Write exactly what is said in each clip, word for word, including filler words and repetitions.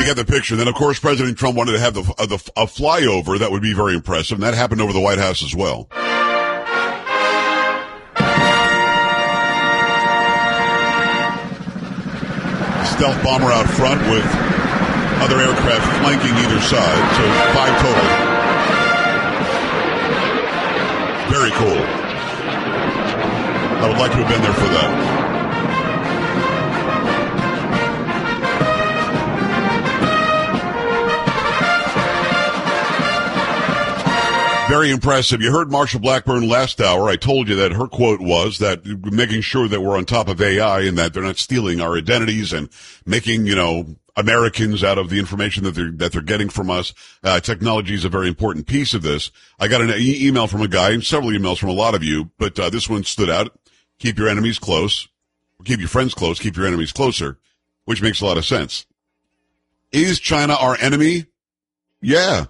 get the picture. Then, of course, President Trump wanted to have the, uh, the a flyover that would be very impressive, and that happened over the White House as well. Stealth bomber out front with other aircraft flanking either side, so five total. Very cool. I would like to have been there for that. Very impressive. You heard Marsha Blackburn last hour. I told you that her quote was that making sure that we're on top of A I and that they're not stealing our identities and making, you know, Americans out of the information that they're, that they're getting from us. Uh, technology is a very important piece of this. I got an e- email from a guy and several emails from a lot of you, but uh, this one stood out. Keep your enemies close. Keep your friends close. Keep your enemies closer, which makes a lot of sense. Is China our enemy? Yeah.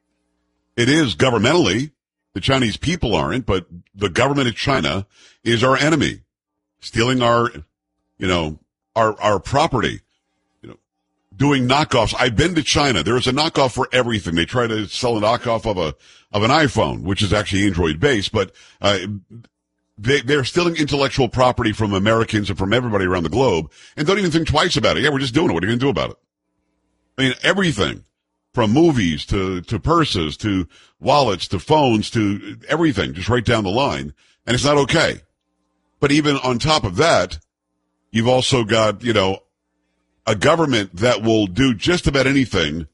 It is governmentally. The Chinese people aren't, but the government of China is our enemy, stealing our, you know, our, our property, you know, doing knockoffs. I've been to China. There is a knockoff for everything. They try to sell a knockoff of a, of an iPhone, which is actually Android based, but, uh, they, they're stealing intellectual property from Americans and from everybody around the globe and don't even think twice about it. Yeah, we're just doing it. What are you going to do about it? I mean, everything. From movies to, to purses, to wallets, to phones, to everything, just right down the line. And it's not okay. But even on top of that, you've also got, you know, a government that will do just about anything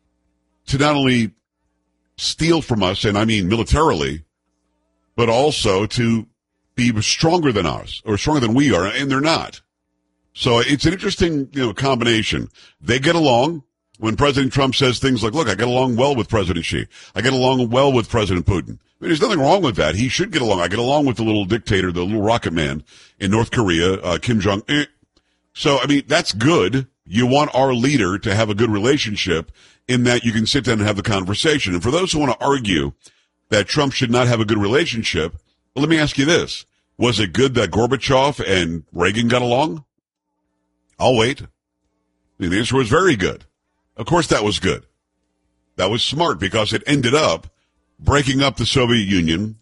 to not only steal from us, and I mean militarily, but also to be stronger than us, or stronger than we are, and they're not. So it's an interesting, you know, combination. They get along. When President Trump says things like, look, I get along well with President Xi. I get along well with President Putin. I mean, there's nothing wrong with that. He should get along. I get along with the little dictator, the little rocket man in North Korea, uh, Kim Jong-un. So, I mean, that's good. You want our leader to have a good relationship in that you can sit down and have the conversation. And for those who want to argue that Trump should not have a good relationship, well, let me ask you this. Was it good that Gorbachev and Reagan got along? I'll wait. The answer was very good. Of course that was good. That was smart because it ended up breaking up the Soviet Union.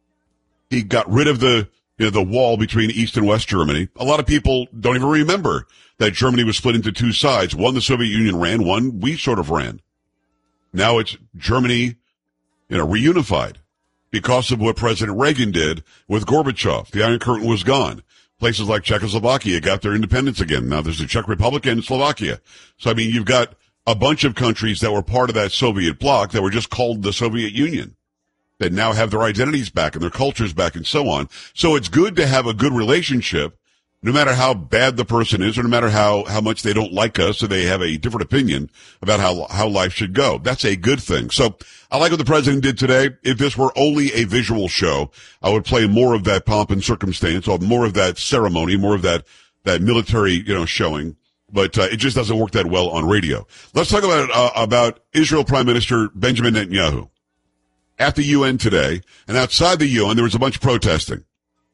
He got rid of the, you know, the wall between East and West Germany. A lot of people don't even remember that Germany was split into two sides. One the Soviet Union ran, one we sort of ran. Now it's Germany, you know, reunified because of what President Reagan did with Gorbachev. The Iron Curtain was gone. Places like Czechoslovakia got their independence again. Now there's the Czech Republic and Slovakia. So, I mean, you've got a bunch of countries that were part of that Soviet bloc that were just called the Soviet Union that now have their identities back and their cultures back and so on. So it's good to have a good relationship, no matter how bad the person is or no matter how, how much they don't like us or they have a different opinion about how, how life should go. That's a good thing. So I like what the president did today. If this were only a visual show, I would play more of that pomp and circumstance or more of that ceremony, more of that, that military, you know, showing. But uh, it just doesn't work that well on radio. Let's talk about uh, about Israel Prime Minister Benjamin Netanyahu. At the U N today, and outside the U N, there was a bunch of protesting.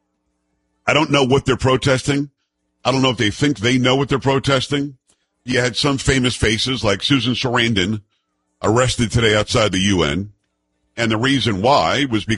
I don't know what they're protesting. I don't know if they think they know what they're protesting. You had some famous faces like Susan Sarandon arrested today outside the U N. And the reason why was because